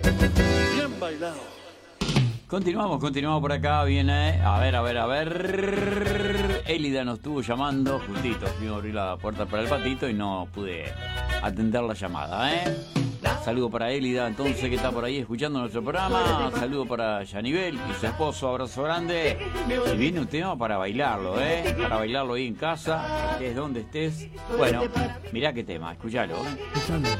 Bien bailado. Continuamos por acá, viene, a ver, Elida nos estuvo llamando, justito, fuimos a abrir la puerta para el patito y no pude atender la llamada, Saludo para Elida, entonces, que está por ahí escuchando nuestro programa. Saludo para Yanivel y su esposo, abrazo grande. Y viene un tema para bailarlo, para bailarlo ahí en casa, estés donde estés. Bueno, mirá qué tema, escuchalo.